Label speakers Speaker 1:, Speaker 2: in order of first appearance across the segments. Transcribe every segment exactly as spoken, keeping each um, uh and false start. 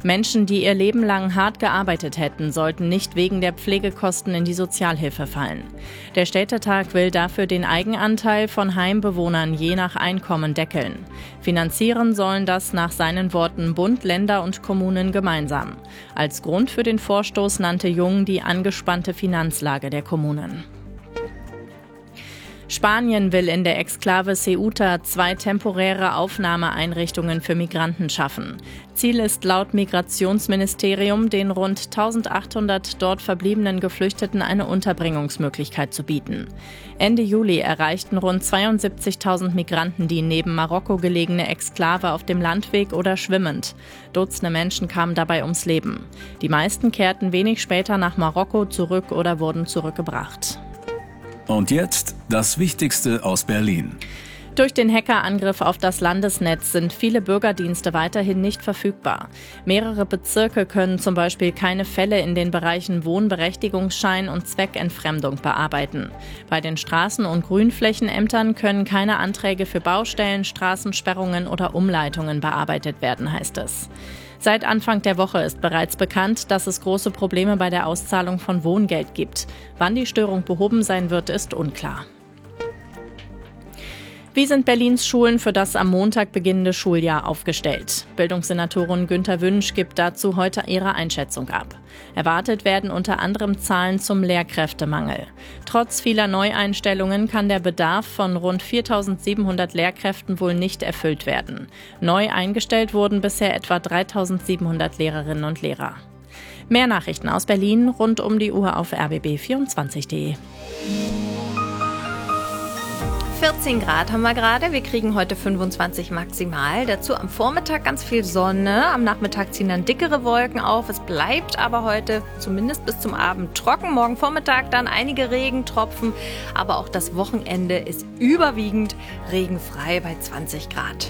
Speaker 1: Menschen, die ihr Leben lang hart gearbeitet hätten, sollten nicht wegen der Pflegekosten in die Sozialhilfe fallen. Der Städtetag will dafür den Eigenanteil von Heimbewohnern je nach Einkommen deckeln. Finanzieren sollen das nach seinen Worten Bund, Länder und Kommunen gemeinsam. Als Grund für den Vorstoß nannte Jung die angespannte Finanzlage der Kommunen. Spanien will in der Exklave Ceuta zwei temporäre Aufnahmeeinrichtungen für Migranten schaffen. Ziel ist laut Migrationsministerium, den rund eintausendachthundert dort verbliebenen Geflüchteten eine Unterbringungsmöglichkeit zu bieten. Ende Juli erreichten rund zweiundsiebzigtausend Migranten die neben Marokko gelegene Exklave auf dem Landweg oder schwimmend. Dutzende Menschen kamen dabei ums Leben. Die meisten kehrten wenig später nach Marokko zurück oder wurden zurückgebracht.
Speaker 2: Und jetzt das Wichtigste aus Berlin.
Speaker 1: Durch den Hackerangriff auf das Landesnetz sind viele Bürgerdienste weiterhin nicht verfügbar. Mehrere Bezirke können zum Beispiel keine Fälle in den Bereichen Wohnberechtigungsschein und Zweckentfremdung bearbeiten. Bei den Straßen- und Grünflächenämtern können keine Anträge für Baustellen, Straßensperrungen oder Umleitungen bearbeitet werden, heißt es. Seit Anfang der Woche ist bereits bekannt, dass es große Probleme bei der Auszahlung von Wohngeld gibt. Wann die Störung behoben sein wird, ist unklar. Wie sind Berlins Schulen für das am Montag beginnende Schuljahr aufgestellt? Bildungssenatorin Günther Wünsch gibt dazu heute ihre Einschätzung ab. Erwartet werden unter anderem Zahlen zum Lehrkräftemangel. Trotz vieler Neueinstellungen kann der Bedarf von rund viertausendsiebenhundert Lehrkräften wohl nicht erfüllt werden. Neu eingestellt wurden bisher etwa dreitausendsiebenhundert Lehrerinnen und Lehrer. Mehr Nachrichten aus Berlin rund um die Uhr auf r b b vierundzwanzig punkt d e.
Speaker 3: vierzehn Grad haben wir gerade. Wir kriegen heute fünfundzwanzig maximal. Dazu am Vormittag ganz viel Sonne. Am Nachmittag ziehen dann dickere Wolken auf. Es bleibt aber heute zumindest bis zum Abend trocken. Morgen Vormittag dann einige Regentropfen. Aber auch das Wochenende ist überwiegend regenfrei bei zwanzig Grad.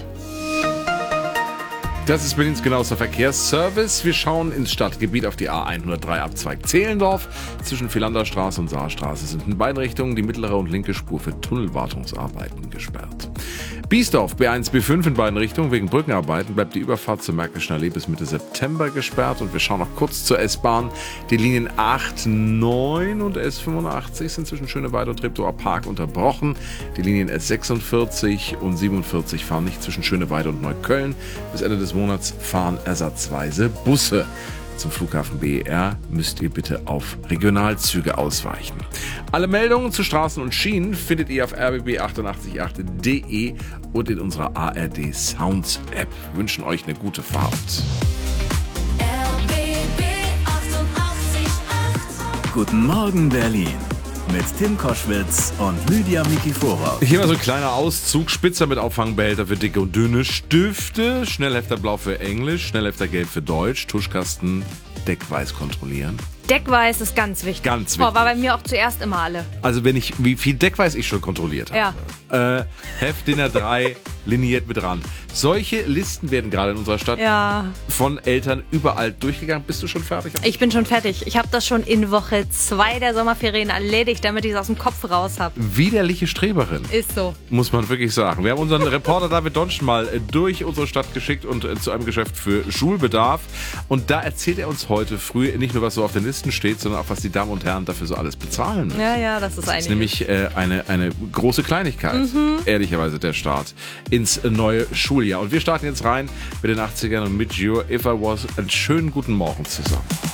Speaker 4: Das ist Berlins genauester Verkehrsservice. Wir schauen ins Stadtgebiet auf die A hundertdrei Abzweig Zehlendorf. Zwischen Philanderstraße und Saarstraße sind in beiden Richtungen die mittlere und linke Spur für Tunnelwartungsarbeiten gesperrt. Biesdorf B eins B fünf in beiden Richtungen. Wegen Brückenarbeiten bleibt die Überfahrt zur Märkischen Allee bis Mitte September gesperrt. Und wir schauen noch kurz zur S-Bahn. Die Linien acht, neun und S fünfundachtzig sind zwischen Schöneweide und Treptower Park unterbrochen. Die Linien S sechsundvierzig und siebenundvierzig fahren nicht zwischen Schöneweide und Neukölln. Bis Ende des Monats fahren ersatzweise Busse. Zum Flughafen B E R müsst ihr bitte auf Regionalzüge ausweichen. Alle Meldungen zu Straßen und Schienen findet ihr auf r b b achtundachtzig punkt acht punkt d e und in unserer A R D Sounds App. Wir wünschen euch eine gute Fahrt.
Speaker 5: R B B achtundachtzig Komma acht.
Speaker 2: Guten Morgen Berlin mit Tim Koschwitz und Lydia Mikifora.
Speaker 4: Hier mal so ein kleiner Auszug. Spitzer mit Auffangbehälter für dicke und dünne Stifte. Schnellhefter blau für Englisch. Schnellhefter gelb für Deutsch. Tuschkasten deckweiß kontrollieren.
Speaker 3: Deckweiß ist ganz wichtig.
Speaker 4: Ganz wichtig.
Speaker 3: Oh, war bei mir auch zuerst immer alle.
Speaker 4: Also wenn ich, wie viel Deckweiß ich schon kontrolliert habe.
Speaker 3: Ja.
Speaker 4: Äh, Heft D I N A drei liniert mit Rand. Solche Listen werden gerade in unserer Stadt
Speaker 3: Ja.
Speaker 4: von Eltern überall durchgegangen. Bist du schon fertig?
Speaker 3: Ich bin schon fertig. Ich habe das schon in Woche zwei der Sommerferien erledigt, damit ich es aus dem Kopf raus habe.
Speaker 4: Widerliche Streberin.
Speaker 3: Ist so.
Speaker 4: Muss man wirklich sagen. Wir haben unseren Reporter David Donschen mal äh, durch unsere Stadt geschickt und äh, zu einem Geschäft für Schulbedarf. Und da erzählt er uns heute früh nicht nur, was so auf den Listen steht, sondern auch, was die Damen und Herren dafür so alles bezahlen müssen.
Speaker 3: Ja, ja, das ist
Speaker 4: Das ist
Speaker 3: einiges.
Speaker 4: nämlich äh, eine, eine große Kleinigkeit,
Speaker 3: Mhm.
Speaker 4: ehrlicherweise der Start ins neue Schuljahr. Und wir starten jetzt rein mit den achtzigern und mit You, If I Was. Einen schönen guten Morgen zusammen.